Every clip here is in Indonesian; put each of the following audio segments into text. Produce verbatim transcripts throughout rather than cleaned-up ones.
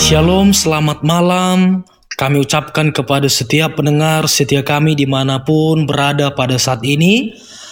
Shalom, selamat malam. Kami ucapkan kepada setiap pendengar setia kami dimanapun berada pada saat ini.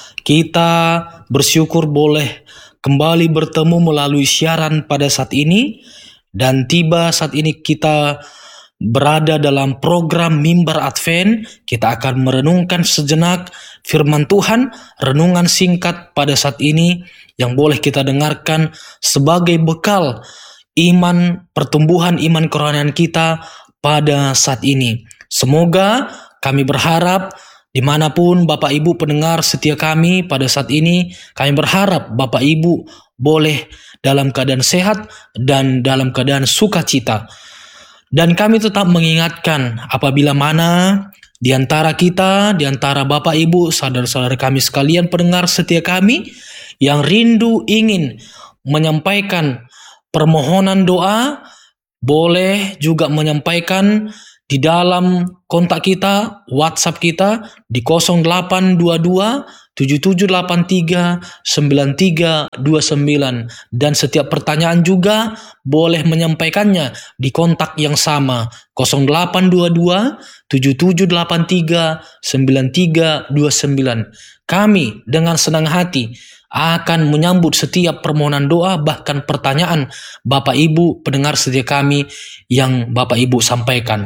Kita bersyukur boleh kembali bertemu melalui siaran pada saat ini. Dan tiba saat ini kita berada dalam program Mimbar Advent. Kita akan merenungkan sejenak firman Tuhan, renungan singkat pada saat ini yang boleh kita dengarkan sebagai bekal iman, pertumbuhan iman kerohanian kita pada saat ini. Semoga kami berharap dimanapun Bapak Ibu pendengar setia kami pada saat ini, kami berharap Bapak Ibu boleh dalam keadaan sehat dan dalam keadaan sukacita. Dan kami tetap mengingatkan apabila mana di antara kita, di antara Bapak Ibu, saudara-saudara kami sekalian pendengar setia kami yang rindu ingin menyampaikan permohonan doa, boleh juga menyampaikan di dalam kontak kita, WhatsApp kita di nol delapan dua dua tujuh tujuh delapan tiga sembilan tiga dua sembilan, dan setiap pertanyaan juga boleh menyampaikannya di kontak yang sama nol delapan dua dua tujuh tujuh delapan tiga sembilan tiga dua sembilan. Kami dengan senang hati akan menyambut setiap permohonan doa, bahkan pertanyaan Bapak Ibu pendengar setia kami yang Bapak Ibu sampaikan.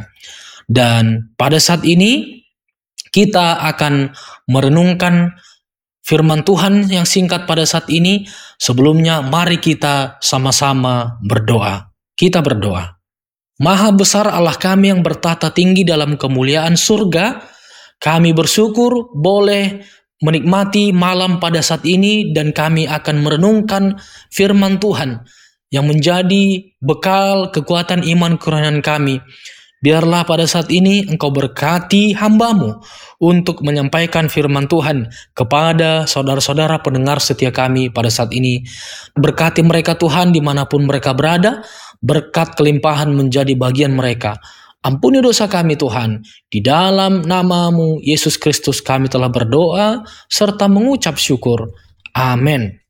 Dan pada saat ini kita akan merenungkan firman Tuhan yang singkat pada saat ini. Sebelumnya mari kita sama-sama berdoa. Kita berdoa. Maha besar Allah kami yang bertata tinggi dalam kemuliaan surga, kami bersyukur boleh menikmati malam pada saat ini, dan kami akan merenungkan firman Tuhan yang menjadi bekal kekuatan iman kerohanian kami. Biarlah pada saat ini Engkau berkati hamba-Mu untuk menyampaikan firman Tuhan kepada saudara-saudara pendengar setia kami pada saat ini. Berkati mereka Tuhan dimanapun mereka berada, berkat kelimpahan menjadi bagian mereka. Ampuni dosa kami Tuhan, di dalam nama-Mu Yesus Kristus kami telah berdoa serta mengucap syukur. Amin.